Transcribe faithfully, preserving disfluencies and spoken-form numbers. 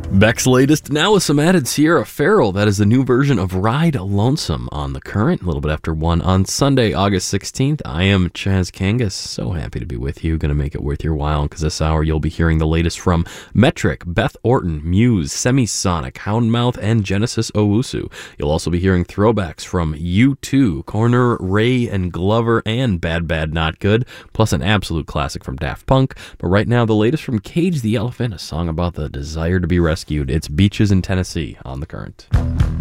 Beck's latest, now with some added Sierra Farrell. That is the new version of Ride Lonesome on The Current, a little bit after one on Sunday, August sixteenth. I am Chaz Kangas, so happy to be with you. Going to make it worth your while, because this hour you'll be hearing the latest from Metric, Beth Orton, Muse, Semisonic, Houndmouth, and Genesis Owusu. You'll also be hearing throwbacks from U two, Corner, Ray and Glover, and Bad Bad Not Good, plus an absolute classic from Daft Punk. But right now, the latest from Cage the Elephant, a song about the desire to be rescued. It's Beaches in Tennessee on The Current.